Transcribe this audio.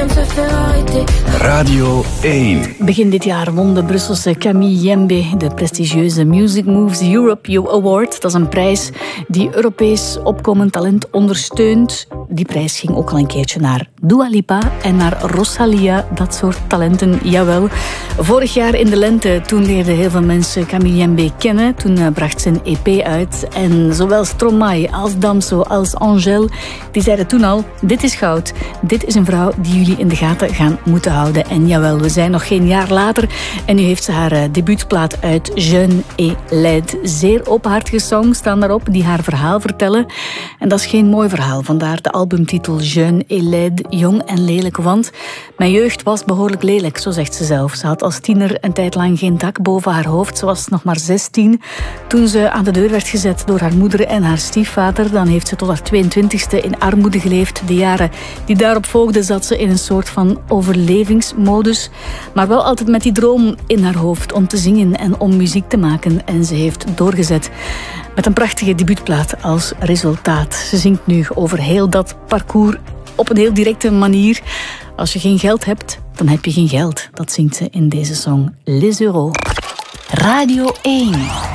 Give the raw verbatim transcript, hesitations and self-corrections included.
j'aime se faire arrêter. Radio één. Begin dit jaar won de Brusselse Camille Yembe de prestigieuze Music Moves Europe You Award. Dat is een prijs die Europees opkomend talent ondersteunt. Die prijs ging ook al een keertje naar Dua Lipa en naar Rosalia, dat soort talenten, jawel. Vorig jaar in de lente, toen leerden heel veel mensen Camille Yembe kennen. Toen uh, bracht ze een E P uit. En zowel Stromae als Damso als Angèle, die zeiden toen al, dit is goud. Dit is een vrouw die jullie in de gaten gaan moeten houden. En jawel, we zijn nog geen jaar later. En nu heeft ze haar uh, debuutplaat uit, Jeune et Laide. Zeer openhartige songs staan daarop die haar verhaal vertellen. En dat is geen mooi verhaal, vandaar de albumtitel Jeune et Laide, jong en lelijk. Want mijn jeugd was behoorlijk lelijk, zo zegt ze zelf. Ze had als tiener een tijd lang geen dak boven haar hoofd. Ze was nog maar zestien toen ze aan de deur werd gezet door haar moeder en haar stiefvader. Dan heeft ze tot haar tweeëntwintigste in armoede geleefd. De jaren die daarop volgden zat ze in een soort van overlevingsmodus. Maar wel altijd met die droom in haar hoofd om te zingen en om muziek te maken. En ze heeft doorgezet met een prachtige debuutplaat als resultaat. Ze zingt nu over heel dat parcours op een heel directe manier. Als je geen geld hebt, dan heb je geen geld. Dat zingt ze in deze song Les Euros. Radio één.